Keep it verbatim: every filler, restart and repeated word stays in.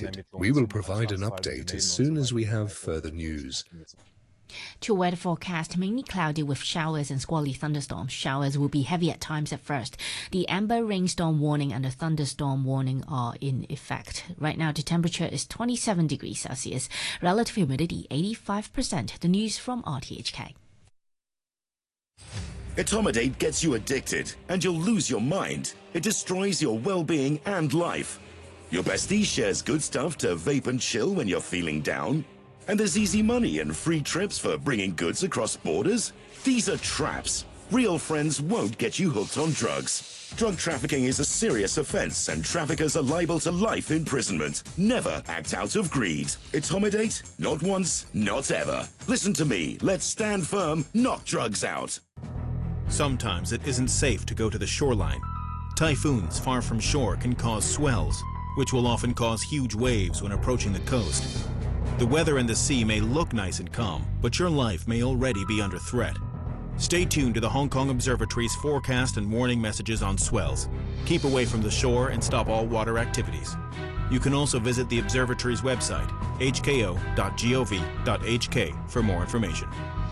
updated. We will provide an update as soon as we have further news. To weather forecast, mainly cloudy with showers and squally thunderstorms. Showers will be heavy at times at first. The amber rainstorm warning and the thunderstorm warning are in effect. Right now, the temperature is twenty-seven degrees Celsius. Relative humidity eighty-five percent. The news from R T H K. Etomidate gets you addicted and you'll lose your mind. It destroys your well-being and life. Your bestie shares good stuff to vape and chill when you're feeling down. And there's easy money and free trips for bringing goods across borders. These are traps. Real friends won't get you hooked on drugs. Drug trafficking is a serious offense and traffickers are liable to life imprisonment. Never act out of greed. Etomidate? Not once, not ever. Listen to me. Let's stand firm, knock drugs out. Sometimes it isn't safe to go to the shoreline. Typhoons far from shore can cause swells, which will often cause huge waves when approaching the coast. The weather and the sea may look nice and calm, but your life may already be under threat. Stay tuned to the Hong Kong Observatory's forecast and warning messages on swells. Keep away from the shore and stop all water activities. You can also visit the observatory's website, h k o dot gov dot h k, for more information.